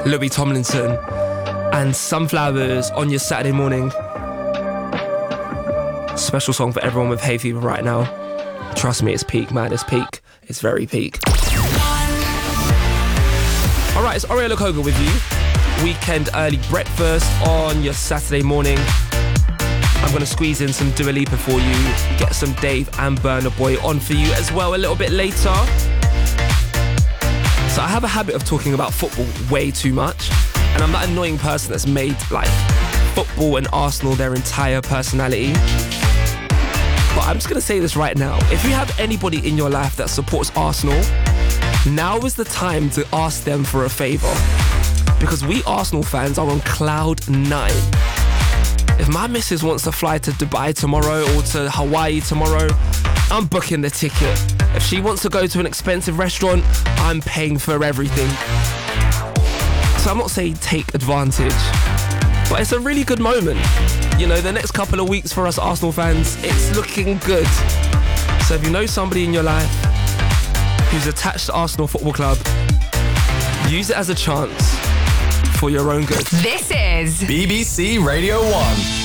Louis Tomlinson, and Sunflowers on your Saturday morning. Special song for everyone with hay fever right now. Trust me, it's peak, man. It's peak. It's very peak. Alright, it's Oriel Okoga with you. Weekend early breakfast on your Saturday morning. I'm going to squeeze in some Dua Lipa for you, get some Dave and Burna Boy on for you as well a little bit later. So I have a habit of talking about football way too much, and I'm that annoying person that's made like football and Arsenal their entire personality. But I'm just going to say this right now. If you have anybody in your life that supports Arsenal, now is the time to ask them for a favour. Because we Arsenal fans are on cloud 9. If my missus wants to fly to Dubai tomorrow or to Hawaii tomorrow, I'm booking the ticket. If she wants to go to an expensive restaurant, I'm paying for everything. So I'm not saying take advantage, but it's a really good moment. You know, the next couple of weeks for us Arsenal fans, it's looking good. So if you know somebody in your life who's attached to Arsenal Football Club, use it as a chance for your own good. This is BBC Radio 1.